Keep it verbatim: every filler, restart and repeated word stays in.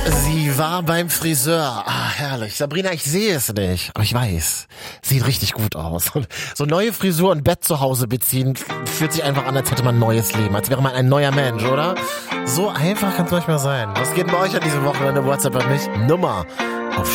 Sie war beim Friseur. Ah, herrlich. Sabrina, ich sehe es nicht, aber ich weiß. Sieht richtig gut aus. Und so neue Frisur und Bett zu Hause beziehen fühlt sich einfach an, als hätte man ein neues Leben. Als wäre man ein neuer Mensch, oder? So einfach kann es manchmal sein. Was geht bei euch an diesem Wochenende? WhatsApp an mich. Nummer